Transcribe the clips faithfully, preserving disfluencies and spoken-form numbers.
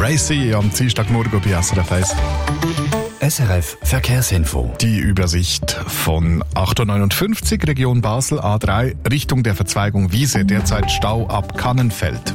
Tracy am Dienstagmorgen bei S R F eins. S R F Verkehrsinfo. Die Übersicht von acht Uhr neunundfünfzig, Region Basel, A drei, Richtung der Verzweigung Wiese, derzeit Stau ab Kannenfeld.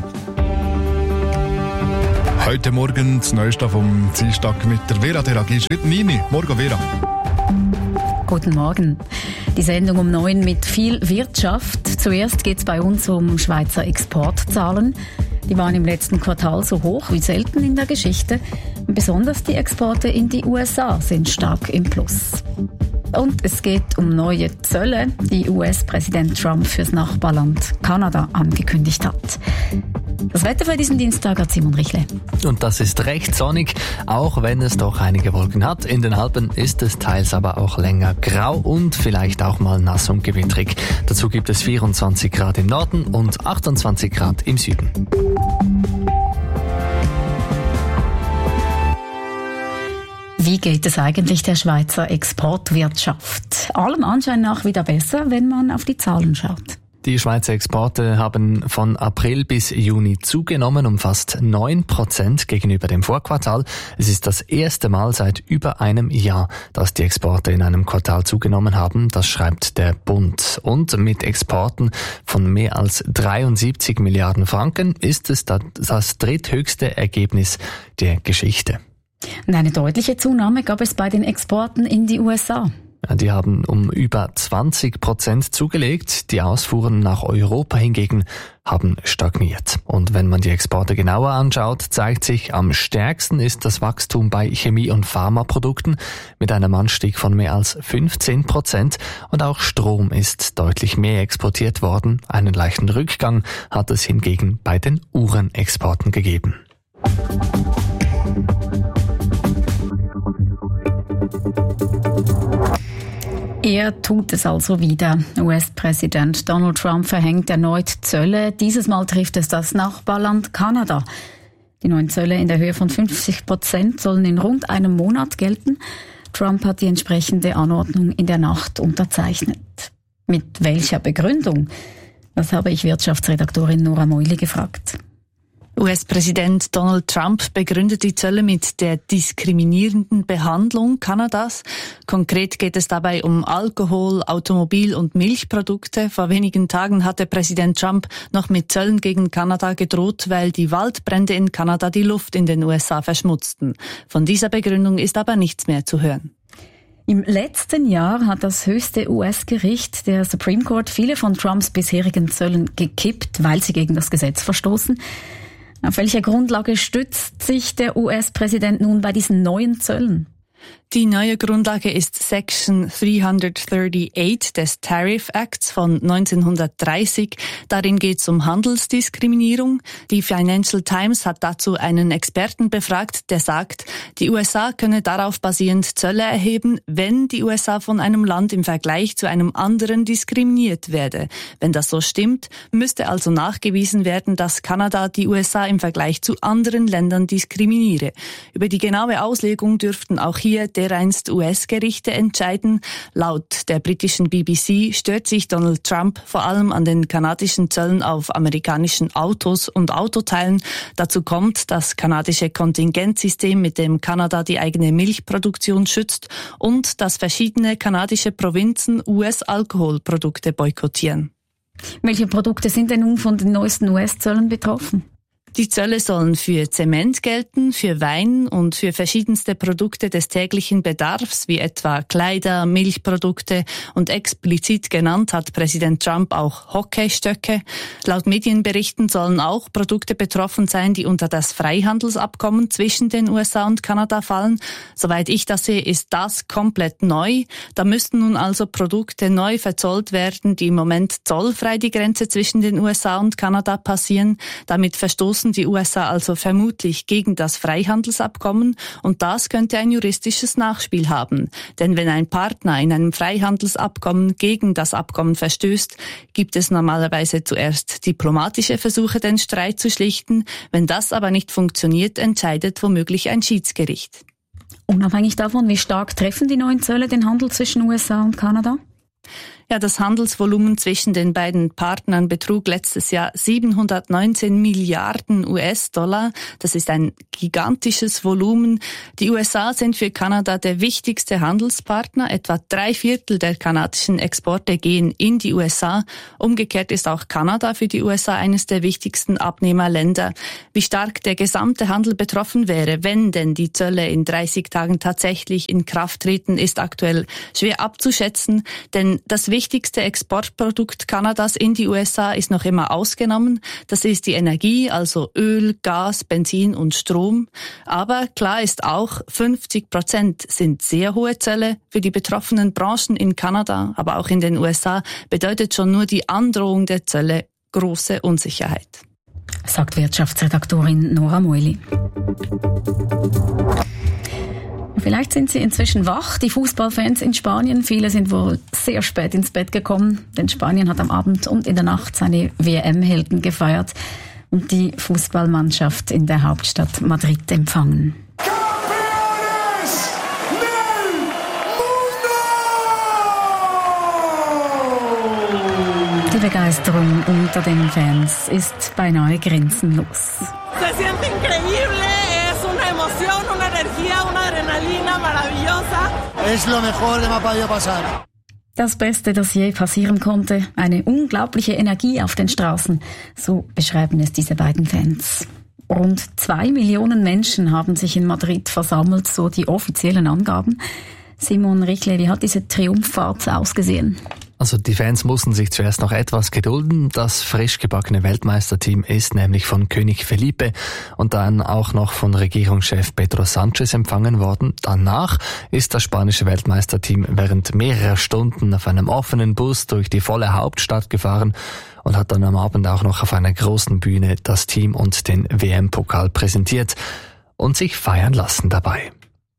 Heute Morgen das Neueste vom Dienstag mit der Vera Teragi. Schritt Nini. Morgen, Vera. Guten Morgen. Die Sendung um neun mit viel Wirtschaft. Zuerst geht es bei uns um Schweizer Exportzahlen. Die waren im letzten Quartal so hoch wie selten in der Geschichte. Besonders die Exporte in die U S A sind stark im Plus. Und es geht um neue Zölle, die U S-Präsident Trump fürs Nachbarland Kanada angekündigt hat. Das Wetter für diesen Dienstag hat Simon Richle. Und das ist recht sonnig, auch wenn es doch einige Wolken hat. In den Alpen ist es teils aber auch länger grau und vielleicht auch mal nass und gewittrig. Dazu gibt es vierundzwanzig Grad im Norden und achtundzwanzig Grad im Süden. Wie geht es eigentlich der Schweizer Exportwirtschaft? Allem Anschein nach wieder besser, wenn man auf die Zahlen schaut. Die Schweizer Exporte haben von April bis Juni zugenommen um fast neun Prozent gegenüber dem Vorquartal. Es ist das erste Mal seit über einem Jahr, dass die Exporte in einem Quartal zugenommen haben. Das schreibt der Bund. Und mit Exporten von mehr als dreiundsiebzig Milliarden Franken ist es das dritthöchste Ergebnis der Geschichte. Und eine deutliche Zunahme gab es bei den Exporten in die U S A. Ja, die haben um über zwanzig Prozent zugelegt. Die Ausfuhren nach Europa hingegen haben stagniert. Und wenn man die Exporte genauer anschaut, zeigt sich, am stärksten ist das Wachstum bei Chemie- und Pharmaprodukten mit einem Anstieg von mehr als fünfzehn Prozent. Und auch Strom ist deutlich mehr exportiert worden. Einen leichten Rückgang hat es hingegen bei den Uhrenexporten gegeben. Er tut es also wieder. U S-Präsident Donald Trump verhängt erneut Zölle. Dieses Mal trifft es das Nachbarland Kanada. Die neuen Zölle in der Höhe von fünfzig Prozent sollen in rund einem Monat gelten. Trump hat die entsprechende Anordnung in der Nacht unterzeichnet. Mit welcher Begründung? Das habe ich Wirtschaftsredaktorin Nora Meuli gefragt. U S-Präsident Donald Trump begründet die Zölle mit der diskriminierenden Behandlung Kanadas. Konkret geht es dabei um Alkohol, Automobil- und Milchprodukte. Vor wenigen Tagen hatte Präsident Trump noch mit Zöllen gegen Kanada gedroht, weil die Waldbrände in Kanada die Luft in den U S A verschmutzten. Von dieser Begründung ist aber nichts mehr zu hören. Im letzten Jahr hat das höchste U S-Gericht, der Supreme Court, viele von Trumps bisherigen Zöllen gekippt, weil sie gegen das Gesetz verstoßen. Auf welcher Grundlage stützt sich der U S-Präsident nun bei diesen neuen Zöllen? Die neue Grundlage ist Section dreihundertachtunddreißig des Tariff Acts von neunzehnhundertdreißig. Darin geht es um Handelsdiskriminierung. Die Financial Times hat dazu einen Experten befragt, der sagt, die U S A könne darauf basierend Zölle erheben, wenn die U S A von einem Land im Vergleich zu einem anderen diskriminiert werde. Wenn das so stimmt, müsste also nachgewiesen werden, dass Kanada die U S A im Vergleich zu anderen Ländern diskriminiere. Über die genaue Auslegung dürften auch hier dereinst U S-Gerichte entscheiden. Laut der britischen B B C stört sich Donald Trump vor allem an den kanadischen Zöllen auf amerikanischen Autos und Autoteilen. Dazu kommt das kanadische Kontingentsystem, mit dem Kanada die eigene Milchproduktion schützt, und dass verschiedene kanadische Provinzen U S-Alkoholprodukte boykottieren. Welche Produkte sind denn nun von den neuesten U S-Zöllen betroffen? Die Zölle sollen für Zement gelten, für Wein und für verschiedenste Produkte des täglichen Bedarfs, wie etwa Kleider, Milchprodukte, und explizit genannt hat Präsident Trump auch Hockeystöcke. Laut Medienberichten sollen auch Produkte betroffen sein, die unter das Freihandelsabkommen zwischen den U S A und Kanada fallen. Soweit ich das sehe, ist das komplett neu. Da müssten nun also Produkte neu verzollt werden, die im Moment zollfrei die Grenze zwischen den U S A und Kanada passieren. Damit verstoßen die U S A also vermutlich gegen das Freihandelsabkommen, und das könnte ein juristisches Nachspiel haben. Denn wenn ein Partner in einem Freihandelsabkommen gegen das Abkommen verstößt, gibt es normalerweise zuerst diplomatische Versuche, den Streit zu schlichten. Wenn das aber nicht funktioniert, entscheidet womöglich ein Schiedsgericht. Unabhängig davon, wie stark treffen die neuen Zölle den Handel zwischen U S A und Kanada? Ja, das Handelsvolumen zwischen den beiden Partnern betrug letztes Jahr siebenhundertneunzehn Milliarden U S-Dollar. Das ist ein gigantisches Volumen. Die U S A sind für Kanada der wichtigste Handelspartner. Etwa drei Viertel der kanadischen Exporte gehen in die U S A. Umgekehrt ist auch Kanada für die U S A eines der wichtigsten Abnehmerländer. Wie stark der gesamte Handel betroffen wäre, wenn denn die Zölle in dreißig Tagen tatsächlich in Kraft treten, ist aktuell schwer abzuschätzen, denn das wichtigste Exportprodukt Kanadas in die U S A ist noch immer ausgenommen. Das ist die Energie, also Öl, Gas, Benzin und Strom. Aber klar ist auch, fünfzig Prozent sind sehr hohe Zölle. Für die betroffenen Branchen in Kanada, aber auch in den U S A, bedeutet schon nur die Androhung der Zölle große Unsicherheit. Sagt Wirtschaftsredaktorin Nora Moeli. Vielleicht sind Sie inzwischen wach, die Fußballfans in Spanien. Viele sind wohl sehr spät ins Bett gekommen, denn Spanien hat am Abend und in der Nacht seine W M-Helden gefeiert und die Fußballmannschaft in der Hauptstadt Madrid empfangen. Die Begeisterung unter den Fans ist beinahe grenzenlos. Se siente increíble, es una emoción, una energía, una adrenalina maravillosa. Es lo mejor que me ha podido pasar. Das Beste, das je passieren konnte, eine unglaubliche Energie auf den Straßen, so beschreiben es diese beiden Fans. Rund zwei Millionen Menschen haben sich in Madrid versammelt, so die offiziellen Angaben. Simon Richle, wie hat diese Triumphfahrt ausgesehen? Also die Fans mussten sich zuerst noch etwas gedulden. Das frisch gebackene Weltmeisterteam ist nämlich von König Felipe und dann auch noch von Regierungschef Pedro Sánchez empfangen worden. Danach ist das spanische Weltmeisterteam während mehrerer Stunden auf einem offenen Bus durch die volle Hauptstadt gefahren und hat dann am Abend auch noch auf einer großen Bühne das Team und den W M-Pokal präsentiert und sich feiern lassen dabei.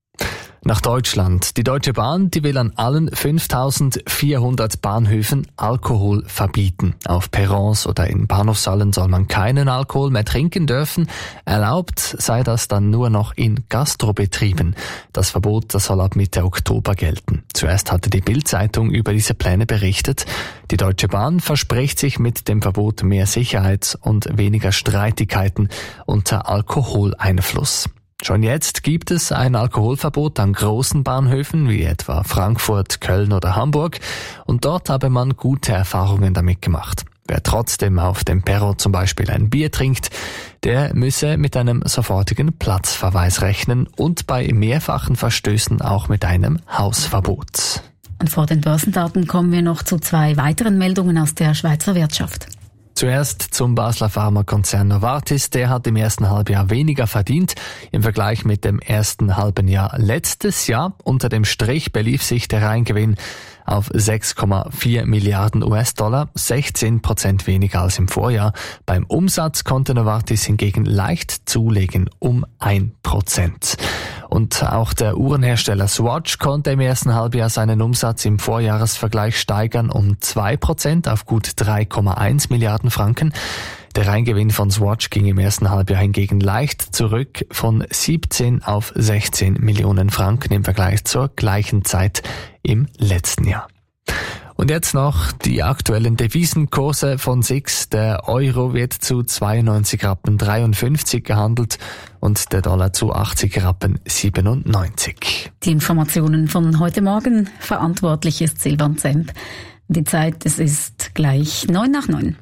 Nach Deutschland. Die Deutsche Bahn, die will an allen fünftausendvierhundert Bahnhöfen Alkohol verbieten. Auf Perrons oder in Bahnhofshallen soll man keinen Alkohol mehr trinken dürfen. Erlaubt sei das dann nur noch in Gastrobetrieben. Das Verbot, das soll ab Mitte Oktober gelten. Zuerst hatte die Bild-Zeitung über diese Pläne berichtet. Die Deutsche Bahn verspricht sich mit dem Verbot mehr Sicherheit und weniger Streitigkeiten unter Alkoholeinfluss. Schon jetzt gibt es ein Alkoholverbot an großen Bahnhöfen wie etwa Frankfurt, Köln oder Hamburg und dort habe man gute Erfahrungen damit gemacht. Wer trotzdem auf dem Perron zum Beispiel ein Bier trinkt, der müsse mit einem sofortigen Platzverweis rechnen und bei mehrfachen Verstößen auch mit einem Hausverbot. Und vor den Börsendaten kommen wir noch zu zwei weiteren Meldungen aus der Schweizer Wirtschaft. Zuerst zum Basler Pharmakonzern Novartis. Der hat im ersten Halbjahr weniger verdient im Vergleich mit dem ersten halben Jahr letztes Jahr. Unter dem Strich belief sich der Reingewinn auf sechs Komma vier Milliarden U S-Dollar, sechzehn Prozent weniger als im Vorjahr. Beim Umsatz konnte Novartis hingegen leicht zulegen um ein Prozent. Und auch der Uhrenhersteller Swatch konnte im ersten Halbjahr seinen Umsatz im Vorjahresvergleich steigern um zwei Prozent auf gut drei Komma eins Milliarden Franken. Der Reingewinn von Swatch ging im ersten Halbjahr hingegen leicht zurück von siebzehn auf sechzehn Millionen Franken im Vergleich zur gleichen Zeit im letzten Jahr. Und jetzt noch die aktuellen Devisenkurse von S I X. Der Euro wird zu zweiundneunzig Rappen dreiundfünfzig gehandelt und der Dollar zu achtzig Rappen siebenundneunzig. Die Informationen von heute Morgen. Verantwortlich ist Silvan Zemp. Die Zeit, es ist gleich neun nach neun.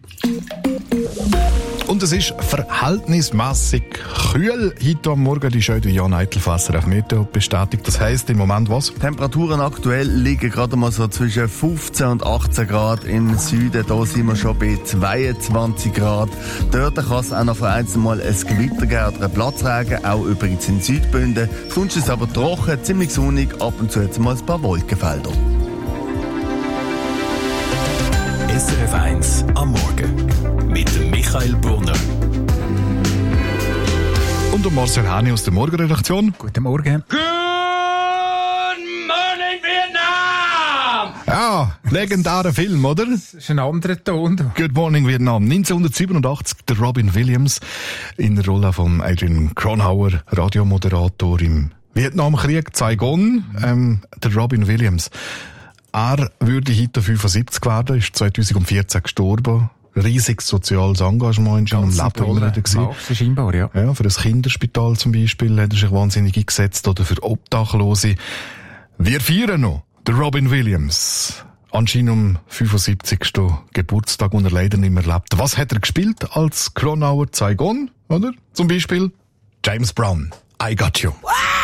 Und es ist verhältnismäßig kühl. Heute am Morgen die schöne Jan Eitelfasser auf Meteo bestätigt. Das heisst im Moment was? Temperaturen aktuell liegen gerade mal so zwischen fünfzehn und achtzehn Grad im Süden. Da sind wir schon bei zweiundzwanzig Grad. Dort kann es auch noch vereinzelt mal ein Gewitter geben oder ein Platzregen, auch übrigens in Südbünden. Sonst ist es aber trocken, ziemlich sonnig, ab und zu jetzt mal ein paar Wolkenfelder. S R F eins am Morgen mit Michael Brunner und um Marcel Häni aus der Morgenredaktion. Guten Morgen. Good morning, Vietnam! Ja, legendärer Film, oder? Das ist ein anderer Ton. Good Morning Vietnam. neunzehnhundertsiebenundachtzig, der Robin Williams in der Rolle von Adrian Cronauer, Radiomoderator im Vietnamkrieg, Saigon. Ähm, der Robin Williams. Er würde heute fünfundsiebzig werden, ist zweitausendvierzehn gestorben. Riesiges soziales Engagement in seinem Leben. Auch scheinbar, ja. Ja, für ein Kinderspital zum Beispiel hat er sich wahnsinnig eingesetzt oder für Obdachlose. Wir feiern noch den Robin Williams. Anscheinend um fünfundsiebzigsten Geburtstag, den er leider nicht mehr lebt. Was hat er gespielt als Kronauer Saigon, oder? Zum Beispiel James Brown. I Got You.